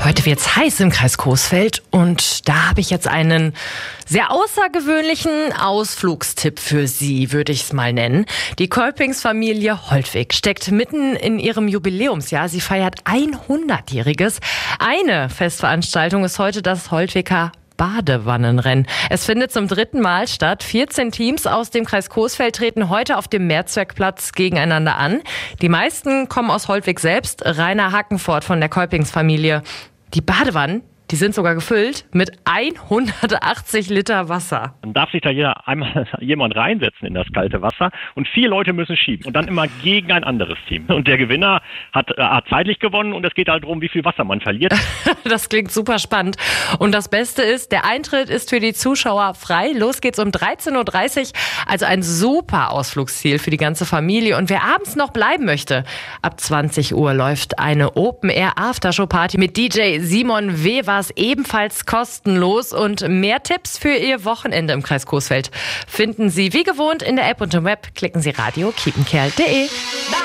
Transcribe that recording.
Heute wird's heiß im Kreis Coesfeld und da habe ich jetzt einen sehr außergewöhnlichen Ausflugstipp für Sie, würde ich es mal nennen. Die Kolpingsfamilie Holtwig steckt mitten in ihrem Jubiläumsjahr. Sie feiert 100-jähriges. Eine Festveranstaltung ist heute das Holtwiger Badewannenrennen. Es findet zum 3. Mal statt. 14 Teams aus dem Kreis Coesfeld treten heute auf dem Mehrzweckplatz gegeneinander an. Die meisten kommen aus Holtwig selbst. Rainer Hackenfort von der Kolpingsfamilie. Die Badewannen, die sind sogar gefüllt mit 180 Liter Wasser. Dann darf sich da einmal jemand reinsetzen in das kalte Wasser und 4 Leute müssen schieben und dann immer gegen ein anderes Team. Und der Gewinner hat zeitlich gewonnen und es geht halt darum, wie viel Wasser man verliert. Das klingt super spannend. Und das Beste ist, der Eintritt ist für die Zuschauer frei. Los geht's um 13.30 Uhr. Also ein super Ausflugsziel für die ganze Familie. Und wer abends noch bleiben möchte, ab 20 Uhr läuft eine Open-Air-Aftershow-Party mit DJ Simon Wevers ebenfalls kostenlos. Und mehr Tipps für Ihr Wochenende im Kreis Coesfeld finden Sie wie gewohnt in der App und im Web. Klicken Sie radio kiepenkerl.de.